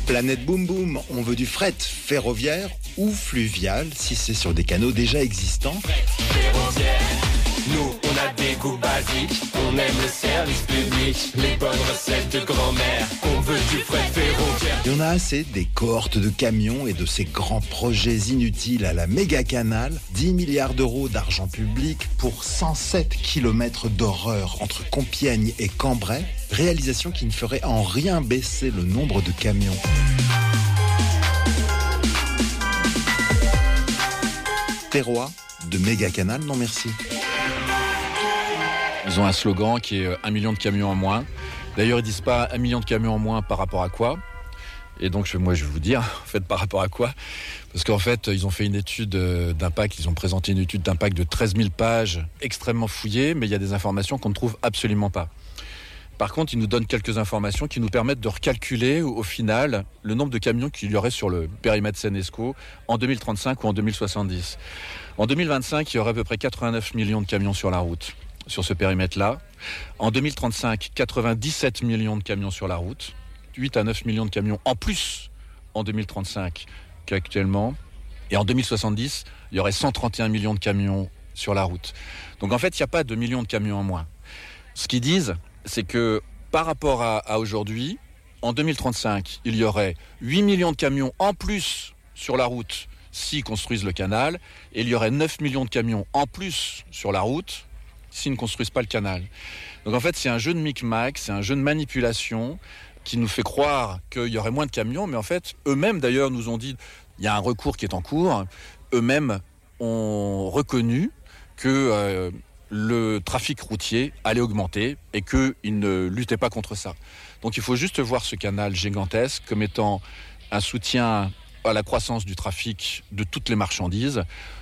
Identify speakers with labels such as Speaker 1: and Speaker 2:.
Speaker 1: Planète Boum Boum, on veut du fret ferroviaire ou fluvial si c'est sur des canaux déjà existants.
Speaker 2: Nous, on a des goûts basiques, on aime le service public, les bonnes recettes de grand-mère, on veut du fret ferroviaire.
Speaker 1: Il y en a assez des cohortes de camions et de ces grands projets inutiles à la méga canal. 10 milliards d'euros d'argent public pour 107 km d'horreur entre Compiègne et Cambrai. Réalisation qui ne ferait en rien baisser le nombre de camions. Terroir de méga canal, non merci.
Speaker 3: Ils ont un slogan qui est 1 million de camions en moins. D'ailleurs, ils disent pas 1 million de camions en moins par rapport à quoi. Et donc, moi, je vais vous dire, en fait, par rapport à quoi. Parce qu'en fait, ils ont fait une étude d'impact, ils ont présenté une étude d'impact de 13 000 pages, extrêmement fouillée, mais il y a des informations qu'on ne trouve absolument pas. Par contre, ils nous donnent quelques informations qui nous permettent de recalculer, au final, le nombre de camions qu'il y aurait sur le périmètre Seine-Escaut en 2035 ou en 2070. En 2025, il y aurait à peu près 89 millions de camions sur la route, sur ce périmètre-là. En 2035, 97 millions de camions sur la route. 8 à 9 millions de camions en plus en 2035 qu'actuellement. Et en 2070, il y aurait 131 millions de camions sur la route. Donc en fait, il n'y a pas de millions de camions en moins. Ce qu'ils disent, c'est que par rapport à aujourd'hui, en 2035, il y aurait 8 millions de camions en plus sur la route s'ils construisent le canal, et il y aurait 9 millions de camions en plus sur la route s'ils ne construisent pas le canal. Donc en fait, c'est un jeu de micmac, c'est un jeu de manipulation qui nous fait croire qu'il y aurait moins de camions, mais en fait, eux-mêmes d'ailleurs nous ont dit, il y a un recours qui est en cours, eux-mêmes ont reconnu que le trafic routier allait augmenter et qu'ils ne luttaient pas contre ça. Donc il faut juste voir ce canal gigantesque comme étant un soutien à la croissance du trafic de toutes les marchandises.